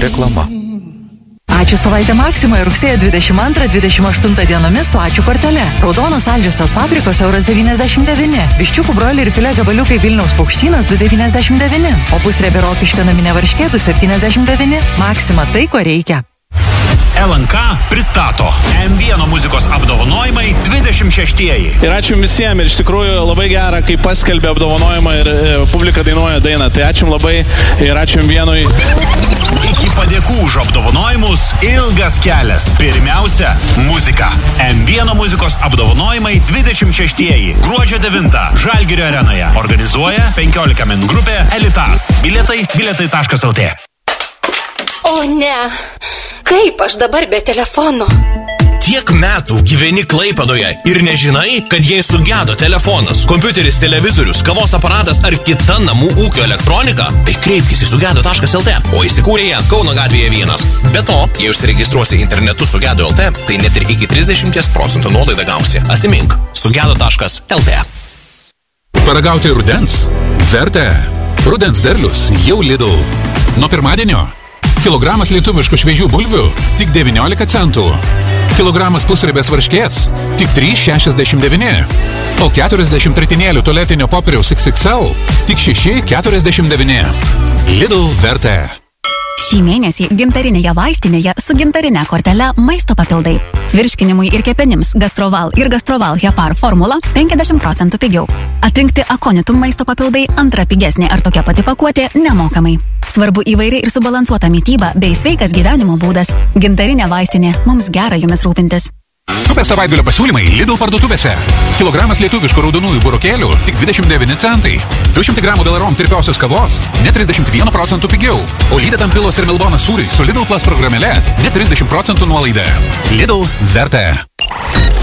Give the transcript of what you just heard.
Reklama. Ačiū savaitę Maksimoje rugsėjo 22-28 dienomis su ačiū kortele. Raudonos saldžiosios paprikos €1,99. Viščiukų broilerių filė gabaliukai Vilniaus Paukštynas €2,99. O pusriebė rokiškio naminė varškė €2,79. Maksima tai, ko reikia. LNK pristato M1 muzikos apdovanojimai 26-ieji. Ir ačiū visiems, ir iš tikrųjų labai gera, kai paskelbė apdovanojimą ir publika dainuoja dainą. Tai ačiū labai ir ačiū M1. Iki padėkų už apdovanojimus ilgas kelias. Pirmiausia, muzika. M1 muzikos apdovanojimai 26-ieji. Gruodžio 9 Žalgirio arenoje. Organizuoja 15 min grupė Elitas. Bilietai.lt. O ne, kaip aš dabar be telefono? Tiek metų gyveni Klaipėdoje ir nežinai, kad jei sugedo telefonas, kompiuteris, televizorius, kavos aparatas ar kita namų ūkio elektronika, tai kreipkis į sugedo.lt, o įsikūrė jie Kauno gatvėje 1. Be to, jei užsiregistruosi internetu sugedo.lt, tai net ir iki 30% nuolaidą gausi. Atsimink, sugedo.lt. Paragauti rudens? Verta. Rudens derlius jau Lidl. Nuo pirmadienio kilogramas lietuviškų šviežių bulvių tik 19 centų. Kilogramas pusriebės varškės tik 3,69. O 40 tritinėlių tualetinio popieriaus XXL tik 6,49. Lidl Verta. Šį mėnesį gintarinėje vaistinėje su gintarinė kortele maisto papildai. Virškinimui ir kepenims Gastroval ir Gastroval Hepar formula 50% pigiau. Atrinkti Akonitum maisto papildai antra pigesnė ar tokia pati pakuotė nemokamai. Svarbu įvairi ir subalansuota mytyba bei sveikas gyvenimo būdas. Gintarinė vaistinė. Mums gera jumis rūpintis. Super savaitgalio pasiūlymai Lidl parduotuvėse. Kilogramas lietuviškų raudonųjų burokėlių tik 29 centai. 200 gramų Delarom tirpiosios kavos net 31% pigiau. O Lyda Tampilos ir Melbonas sūriai su Lidl Plus programėle net 30% nuolaida. Lidl Verta.